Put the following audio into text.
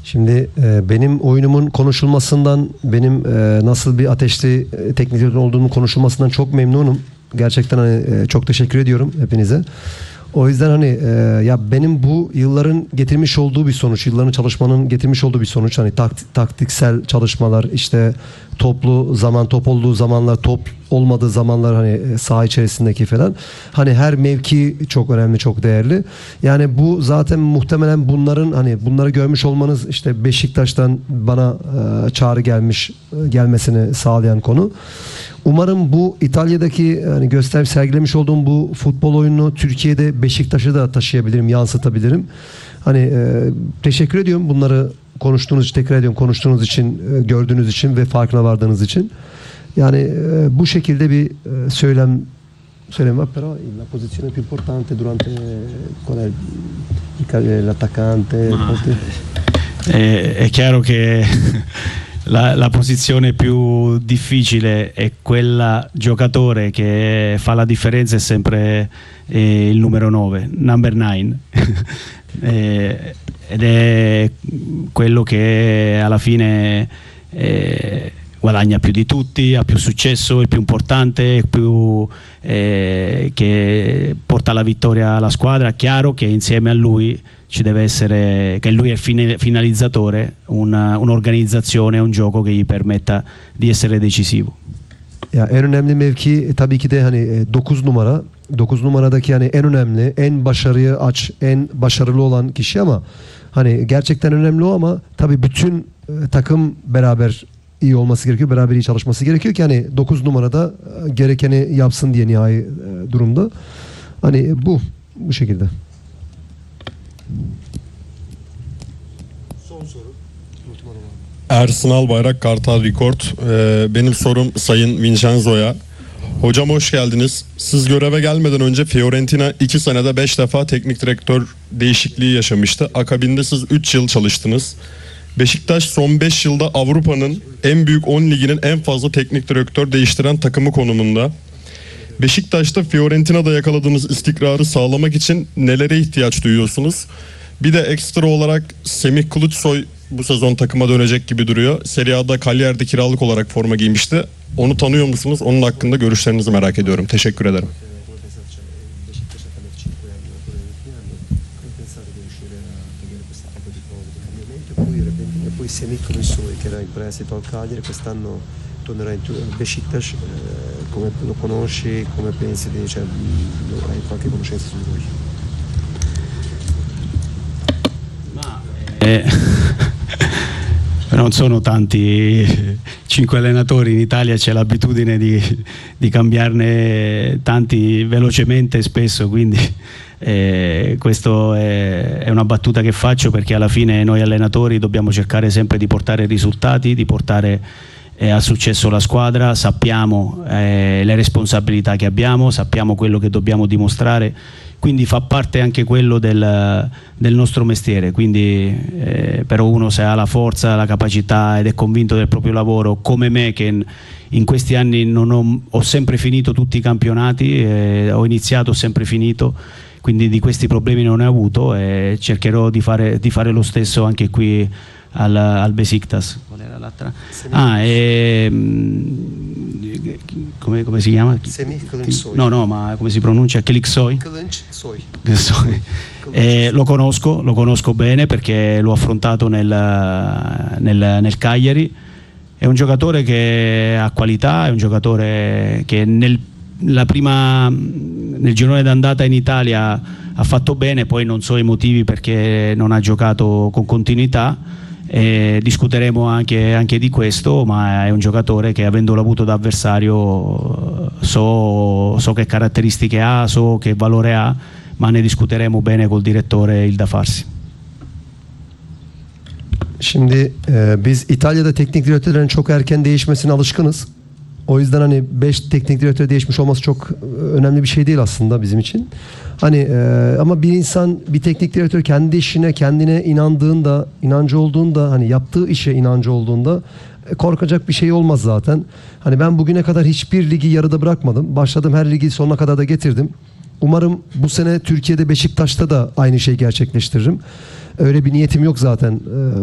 Şimdi benim oyunumun konuşulmasından, benim nasıl bir ateşli teknik direktör olduğumun konuşulmasından çok memnunum. Gerçekten hani çok teşekkür ediyorum hepinize. O yüzden hani ya benim bu yılların getirmiş olduğu bir sonuç, yılların çalışmanın getirmiş olduğu bir sonuç. Hani taktiksel çalışmalar, işte toplu zaman, top olduğu zamanlar, top olmadığı zamanlar, hani saha içerisindeki falan. Hani her mevki çok önemli, çok değerli. Yani bu zaten muhtemelen bunların, hani bunları görmüş olmanız, işte Beşiktaş'tan bana çağrı gelmesini sağlayan konu. Umarım bu İtalya'daki hani sergilemiş olduğum bu futbol oyununu Türkiye'de, Beşiktaş'ı da taşıyabilirim, yansıtabilirim. Hani teşekkür ediyorum bunları konuştuğunuz için, tekrar ediyorum, konuştuğunuz için, gördüğünüz için ve farkına vardığınız için. Yani bu şekilde bir söylem var. Però la posizione più importante durante qual è l'attaccante? È chiaro che la posizione più difficile è quella giocatore che fa la differenza, è sempre il numero 9, number 9. Ed è quello che alla fine guadagna più di tutti, ha più successo, è più importante, è più che porta la vittoria alla squadra. È chiaro che insieme a lui ci deve essere, che lui è il finalizzatore, un'organizzazione, un gioco che gli permetta di essere decisivo. Ya en önemli mevki tabii ki de hani 9 numara. 9 numaradaki yani en önemli, en başarıyı en başarılı olan kişi, ama hani gerçekten önemli o, ama tabii bütün takım beraber iyi olması gerekiyor, beraber iyi çalışması gerekiyor ki hani 9 numarada gerekeni yapsın diye nihai durumda. Hani bu şekilde. Son soru. Ersin Albayrak, Kartal Record. Benim sorum Sayın Vincenzo'ya. Hocam hoş geldiniz. Siz göreve gelmeden önce Fiorentina 2 senede 5 defa teknik direktör değişikliği yaşamıştı. Akabinde siz 3 yıl çalıştınız. Beşiktaş son 5 yılda Avrupa'nın en büyük 10 liginin en fazla teknik direktör değiştiren takımı konumunda. Beşiktaş'ta Fiorentina'da yakaladığınız istikrarı sağlamak için nelere ihtiyaç duyuyorsunuz? Bir de ekstra olarak Semih Kılıçsoy bu sezon takıma dönecek gibi duruyor. Serie A'da Cagliari'de kiralık olarak forma giymişti. Onu tanıyor musunuz? Onun hakkında görüşlerinizi merak ediyorum. Teşekkür ederim. Semih Kılıçsoy, che era in prestito al Cagliari, quest'anno tornerà in Beşiktaş. Come lo conosci, come pensi di, cioè, hai qualche conoscenza su di lui? Non sono tanti, 5 allenatori in Italia, c'è l'abitudine di cambiarne tanti velocemente e spesso, quindi questa è una battuta che faccio perché alla fine noi allenatori dobbiamo cercare sempre di portare risultati, di portare a successo la squadra, sappiamo le responsabilità che abbiamo, sappiamo quello che dobbiamo dimostrare, quindi fa parte anche quello del nostro mestiere. Quindi però uno, se ha la forza, la capacità ed è convinto del proprio lavoro, come me, che in questi anni ho sempre finito tutti i campionati, ho iniziato, ho sempre finito, quindi di questi problemi non ne ho avuto e cercherò di fare lo stesso anche qui al Besiktas. Qual era l'altra? Come si chiama? Semih Kılıçsoy. No, ma come si pronuncia? Kılıçsoy? Kılıçsoy. Lo conosco bene perché l'ho affrontato nel Cagliari. È un giocatore che ha qualità, è un giocatore che nel girone d'andata in Italia ha fatto bene, poi non so i motivi perché non ha giocato con continuità. Discuteremo anche di questo, ma è un giocatore che, avendolo avuto da avversario, so che caratteristiche ha, so che valore ha, ma ne discuteremo bene col direttore Ilda Farsi. Şimdi biz İtalya'da teknik direktörlerin çok erken değişmesine alışkınız. O yüzden hani 5 teknik direktör değişmiş olması çok önemli bir şey değil aslında bizim için. Hani ama bir insan, bir teknik direktör kendi işine, kendine inandığında, inancı olduğunda, hani yaptığı işe inancı olduğunda korkacak bir şey olmaz zaten. Hani ben bugüne kadar hiçbir ligi yarıda bırakmadım. Başladım, her ligi sonuna kadar da getirdim. Umarım bu sene Türkiye'de, Beşiktaş'ta da aynı şeyi gerçekleştiririm. Öyle bir niyetim yok zaten.